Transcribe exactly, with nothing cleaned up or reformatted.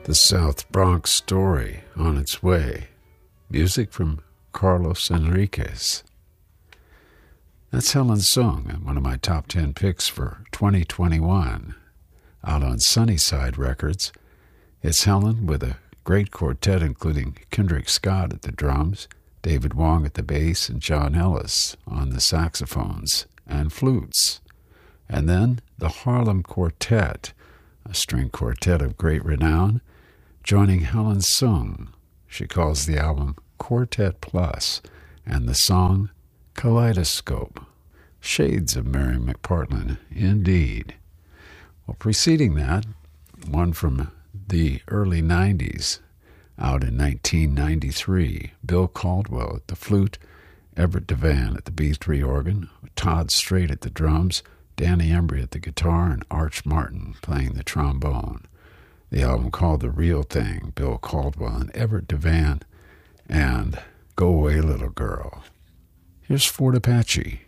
The South Bronx Story on its way. Music from Carlos Enriquez. That's Helen Sung, one of my top ten picks for twenty twenty-one. Out on Sunnyside Records, it's Helen with a great quartet including Kendrick Scott at the drums, David Wong at the bass, and John Ellis on the saxophones and flutes. And then the Harlem Quartet, a string quartet of great renown, joining Helen Sung. She calls the album Quartet Plus and the song Kaleidoscope. Shades of Mary McPartlin, indeed. Well, preceding that, one from the early nineties, out in nineteen ninety-three, Bill Caldwell at the flute, Everett Devan at the B three organ, Todd Strait at the drums, Danny Embry at the guitar, and Arch Martin playing the trombone. The album called The Real Thing, Bill Caldwell and Everett Devan, and Go Away Little Girl. Here's Fort Apache.